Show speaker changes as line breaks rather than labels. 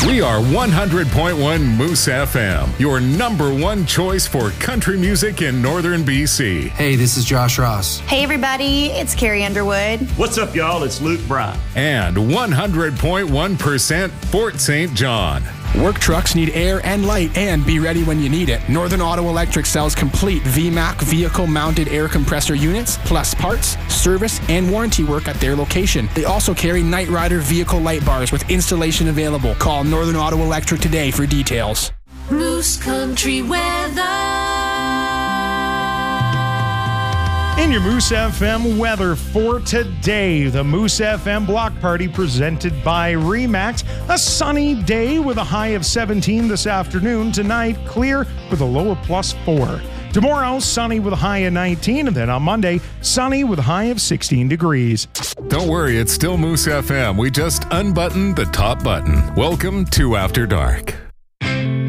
We are 100.1 Moose FM, your number one choice for country music in northern BC.
Hey, this is Josh Ross.
Hey, everybody, it's Carrie Underwood.
What's up, y'all? It's Luke Bryan.
And 100.1% Fort St. John.
Work trucks need air and light and be ready when you need it. Northern Auto Electric sells complete VMAC vehicle-mounted air compressor units, plus parts, service, and warranty work at their location. They also carry Knight Rider vehicle light bars with installation available. Call Northern Auto Electric today for details.
Moose Country weather.
In your Moose FM weather for today, the Moose FM Block Party presented by RE/MAX. A sunny day with a high of 17 this afternoon. Tonight, clear with a low of +4. Tomorrow, sunny with a high of 19. And then on Monday, sunny with a high of 16 degrees.
Don't worry, it's still Moose FM. We just unbuttoned the top button. Welcome to After Dark.